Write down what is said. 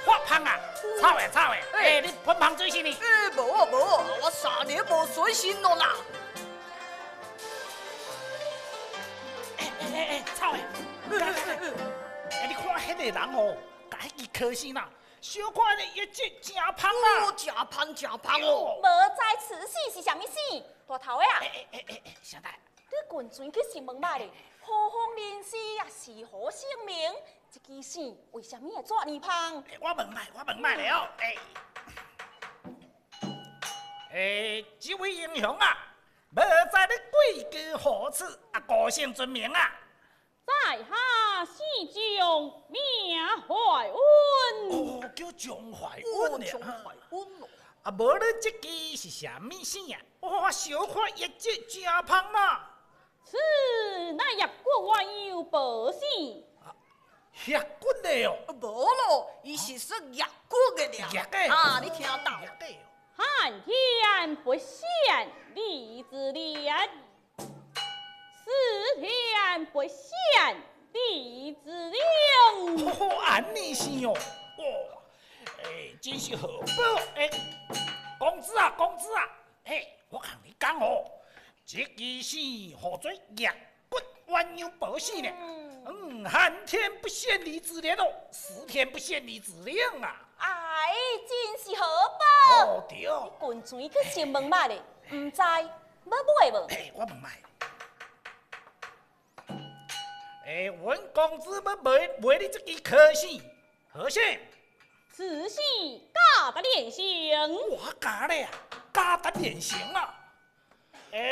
发胖啊！操诶操诶！哎，你喷胖最是呢？ 无啊无啊，我3年无水身咯啦。 哎，操诶！哎，你看迄个人哦，甲迄支科线呐，小看咧一只真胖啊！ 真胖哦！ 无知此事是啥物事？大头的啊！ 啥代？ 你滚转去询问吧咧，何方人士也是何姓名？这支线为什么会这么胖？ 我问卖了哦，这位英雄啊，无知你贵居何处啊？个性尊名啊？ 在下是将名怀恩。 哦，叫蒋怀恩呢。 蒋怀恩咯。 啊，无你这支是啥物线啊？我小看一只真胖啦。 此乃叶国万有百姓。 叶骨的哦。 无咯，伊是说叶骨的俩。 叶的。 啊，你听到？ 叶的哦。 汉天不显李子廉，四天不显李子陵。 哦，安尼是哦。哇，真是好宝。公子啊，我向你讲哦，这支是何做叶骨万有百姓呢？寒天不显李子廉哦，4天不显李子陵啊。 哎，真是好宝！ 哦对。 滚转去询问吧咧，唔知要买无？ 我问卖。阮公子要买你这支科线，何线？ 此系大得脸型。 我假咧啊，假得脸型啊！